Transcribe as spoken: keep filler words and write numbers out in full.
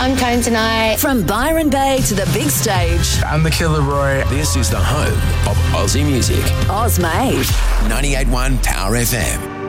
I'm Cone Tonight. From Byron Bay to the big stage. I'm the Killer Roy. This is the home of Aussie music. Oz Made. ninety-eight point one Power F M.